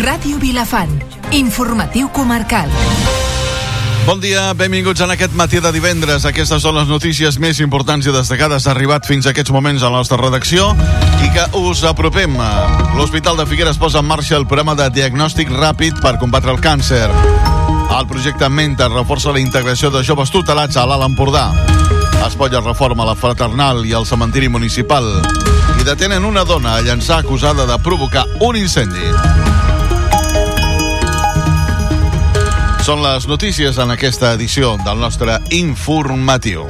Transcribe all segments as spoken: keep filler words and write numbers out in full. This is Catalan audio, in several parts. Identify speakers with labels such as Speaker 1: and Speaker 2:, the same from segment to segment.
Speaker 1: Ràdio Vilafant, informatiu comarcal.
Speaker 2: Bon dia, benvinguts en aquest matí de divendres. Aquestes són les notícies més importants i destacades arribat fins a aquests moments a la nostra redacció i que us apropem. L'Hospital de Figueres posa en marxa el programa de diagnòstic ràpid per combatre el càncer. El projecte Menta reforça la integració de joves tutelats a l'Alt Empordà. Espolla reforma la Fraternal i el cementiri municipal. I detenen una dona a llançar acusada de provocar un incendi. Són les notícies en aquesta edició del nostre informatiu.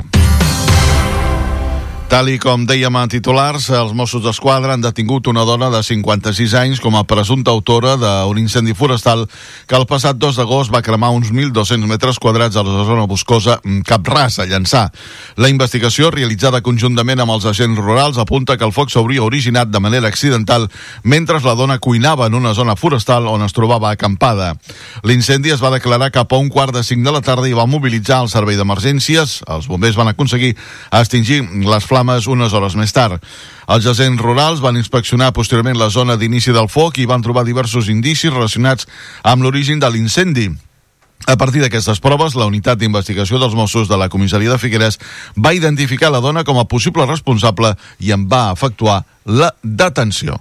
Speaker 2: Tal i com dèiem a titulars, els Mossos d'Esquadra han detingut una dona de cinquanta-sis anys com a presumpta autora d'un incendi forestal que el passat dos d'agost va cremar uns mil dos-cents metres quadrats a la zona boscosa Cap Ras, a Llançà. La investigació, realitzada conjuntament amb els agents rurals, apunta que el foc s'hauria originat de manera accidental mentre la dona cuinava en una zona forestal on es trobava acampada. L'incendi es va declarar cap a un quart de cinc de la tarda i va mobilitzar el servei d'emergències. Els bombers van aconseguir extingir les flames unes hores més tard. Els agents rurals van inspeccionar posteriorment la zona d'inici del foc i van trobar diversos indicis relacionats amb l'origen de l'incendi. A partir d'aquestes proves, la unitat d'investigació dels Mossos de la comissaria de Figueres va identificar la dona com a possible responsable i en va efectuar la detenció.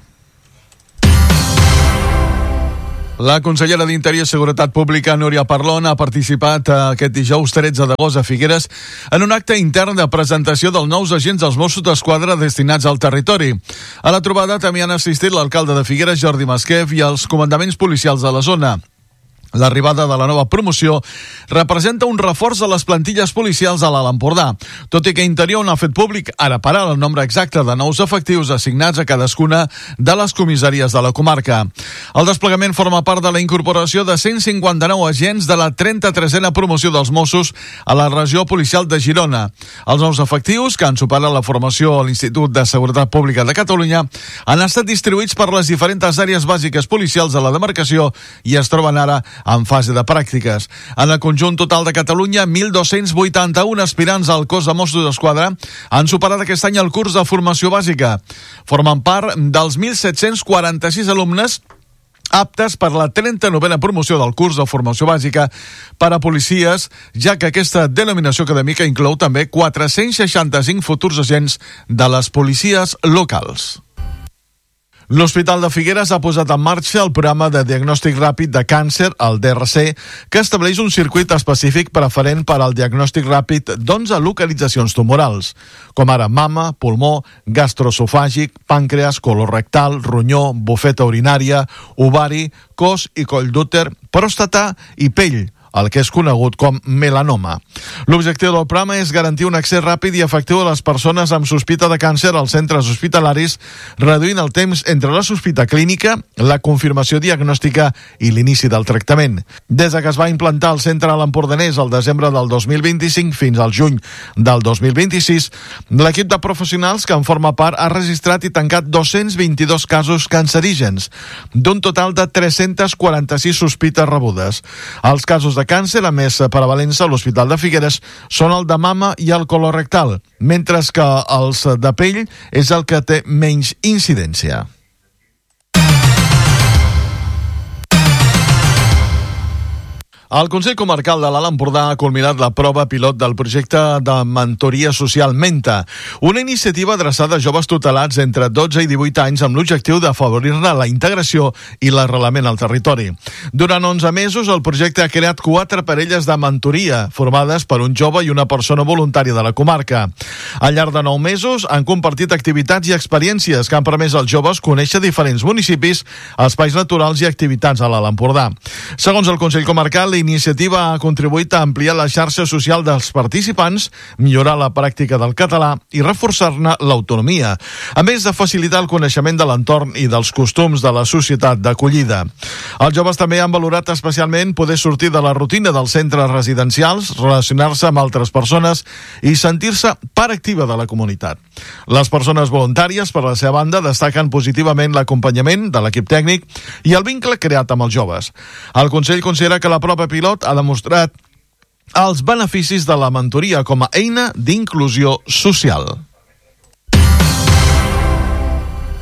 Speaker 2: La consellera d'Interior i Seguretat Pública, Núria Parlon, ha participat aquest dijous tretze d'agost a Figueres en un acte intern de presentació dels nous agents dels Mossos d'Esquadra destinats al territori. A la trobada també han assistit l'alcalde de Figueres, Jordi Masquef, i els comandaments policials de la zona. L'arribada de la nova promoció representa un reforç de les plantilles policials a l'Alt Empordà, tot i que Interior no ha fet públic ara per ara el nombre exacte de nous efectius assignats a cadascuna de les comissaries de la comarca. El desplegament forma part de la incorporació de cent cinquanta-nou agents de la trenta-tresena promoció dels Mossos a la regió policial de Girona. Els nous efectius, que han superat la formació a l'Institut de Seguretat Pública de Catalunya, han estat distribuïts per les diferents àrees bàsiques policials de la demarcació i es troben ara en fase de pràctiques. En el conjunt total de Catalunya, mil dos-cents vuitanta-un aspirants al cos de Mossos d'Esquadra han superat aquest any el curs de formació bàsica. Formen part dels mil set-cents quaranta-sis alumnes aptes per la trenta-novena promoció del curs de formació bàsica per a policies, ja que aquesta denominació acadèmica inclou també quatre-cents seixanta-cinc futurs agents de les policies locals. L'Hospital de Figueres ha posat en marxa el programa de diagnòstic ràpid de càncer, el D R C, que estableix un circuit específic preferent per al diagnòstic ràpid d'onze localitzacions tumorals, com ara mama, pulmó, gastroesofàgic, pàncreas, colorectal, ronyó, bufeta urinària, ovari, cos i coll d'úter, pròstata i pell, el que és conegut com melanoma. L'objectiu del programa és garantir un accés ràpid i efectiu a les persones amb sospita de càncer als centres hospitalaris, reduint el temps entre la sospita clínica, la confirmació diagnòstica i l'inici del tractament. Des que es va implantar el centre a l'Empordanès el desembre del dos mil vint-i-cinc fins al juny del dos mil vint-i-sis, l'equip de professionals que en forma part ha registrat i tancat dos-cents vint-i-dos casos cancerígens, d'un total de tres-cents quaranta-sis sospites rebudes. Els casos de càncer, a més prevalents a l'Hospital de Figueres, són el de mama i el colorectal, mentre que els de pell és el que té menys incidència. El Consell Comarcal de l'Alt Empordà ha culminat la prova pilot del projecte de mentoria social Menta, una iniciativa adreçada a joves tutelats entre dotze i divuit anys amb l'objectiu d'afavorir-ne la integració i l'arrelament al territori. Durant onze mesos, el projecte ha creat quatre parelles de mentoria, formades per un jove i una persona voluntària de la comarca. Al llarg de nou mesos, han compartit activitats i experiències que han permès als joves conèixer diferents municipis, espais naturals i activitats a l'Alt Empordà. Segons el Consell Comarcal, la iniciativa ha contribuït a ampliar la xarxa social dels participants, millorar la pràctica del català i reforçar-ne l'autonomia, a més de facilitar el coneixement de l'entorn i dels costums de la societat d'acollida. Els joves també han valorat especialment poder sortir de la rutina dels centres residencials, relacionar-se amb altres persones i sentir-se part activa de la comunitat. Les persones voluntàries, per la seva banda, destaquen positivament l'acompanyament de l'equip tècnic i el vincle creat amb els joves. El Consell considera que la prova pilot ha demostrat els beneficis de la mentoria com a eina d'inclusió social.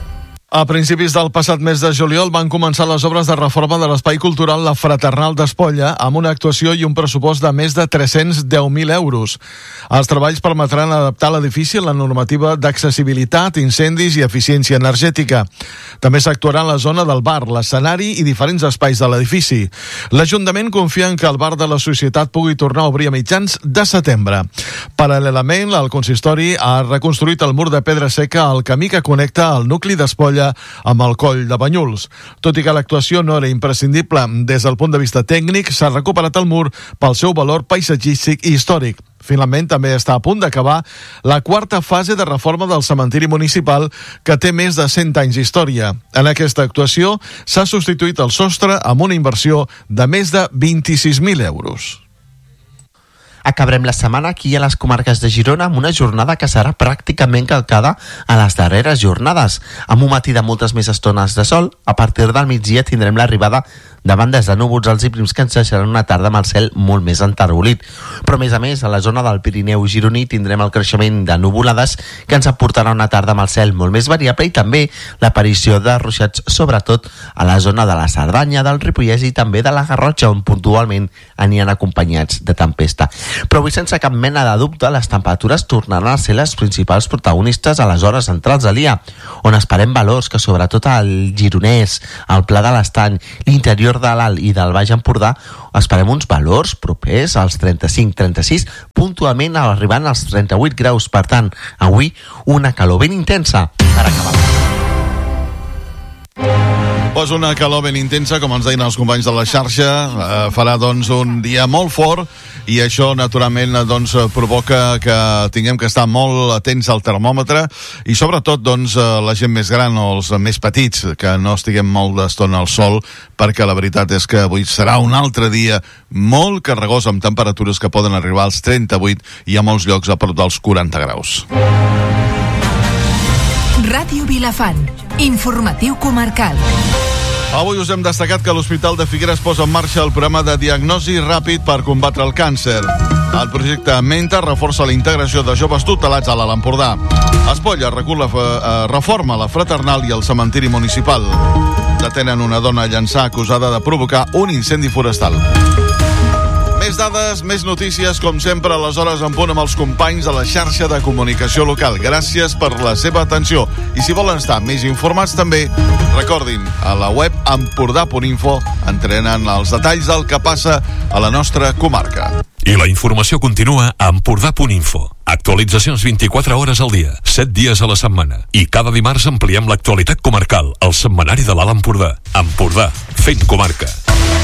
Speaker 2: A principis del passat mes de juliol van començar les obres de reforma de l'espai cultural La Fraternal d'Espolla amb una actuació i un pressupost de més de tres-cents deu mil euros. Els treballs permetran adaptar l'edifici a la normativa d'accessibilitat, incendis i eficiència energètica. També s'actuarà en la zona del bar, l'escenari i diferents espais de l'edifici. L'Ajuntament confia en que el bar de la Societat pugui tornar a obrir a mitjans de setembre. Paral·lelament, el consistori ha reconstruït el mur de pedra seca al camí que connecta el nucli d'Espolla amb el coll de Banyuls. Tot i que l'actuació no era imprescindible des del punt de vista tècnic, s'ha recuperat el mur pel seu valor paisatgístic i històric. Finalment, també està a punt d'acabar la quarta fase de reforma del cementiri municipal, que té més de cent anys d'història. En aquesta actuació s'ha substituït el sostre amb una inversió de més de vint-i-sis mil euros.
Speaker 3: Acabarem la setmana aquí a les comarques de Girona amb una jornada que serà pràcticament calcada a les darreres jornades. Amb un matí de moltes més estones de sol, a partir del migdia tindrem l'arribada de bandes de núvols alts i prims que ens deixaran una tarda amb el cel molt més enterbolit. Però a més a més, a la zona del Pirineu gironí tindrem el creixement de nuvolades que ens aportarà una tarda amb el cel molt més variable i també l'aparició de ruixats, sobretot a la zona de la Cerdanya, del Ripollès i també de la Garrotxa, on puntualment aniran acompanyats de tempesta. Però avui, sense cap mena de dubte, les temperatures tornaran a ser les principals protagonistes a les hores centrals de l'I A, on esperem valors que sobretot al Gironès, al Pla de l'Estany, l'interior de l'Alt i del Baix Empordà, esperem uns valors propers als trenta-cinc trenta-sis, puntualment arribant als trenta-vuit graus. Per tant, avui una calor ben intensa per acabar.
Speaker 2: Pues una calor ben intensa, com ens deien els companys de la xarxa, eh, farà doncs un dia molt fort i això naturalment doncs provoca que tinguem que estar molt atents al termòmetre i sobretot doncs la gent més gran o els més petits, que no estiguem molt d'estona al sol, perquè la veritat és que avui serà un altre dia molt carregós amb temperatures que poden arribar als trenta-vuit i a molts llocs a prop dels quaranta graus.
Speaker 1: Ràdio Vilafant, informatiu comarcal.
Speaker 2: Avui us hem destacat que l'Hospital de Figueres posa en marxa el programa de diagnosi ràpid per combatre el càncer. El projecte Menta reforça la integració de joves tutelats a l'Alt Empordà. Espolla recull la, eh, reforma la Fraternal i el cementiri municipal. Detenen una dona a Llançà acusada de provocar un incendi forestal. Més dades, més notícies, com sempre, a les hores en punt amb els companys de la xarxa de comunicació local. Gràcies per la seva atenció. I si volen estar més informats també, recordin, a la web empordà punt info entrenen els detalls del que passa a la nostra comarca.
Speaker 4: I la informació continua a empordà punt info. Actualitzacions vint-i-quatre hores al dia, set dies a la setmana. I cada dimarts ampliem l'actualitat comarcal, al setmanari de l'Alt Empordà. Empordà, fent comarca.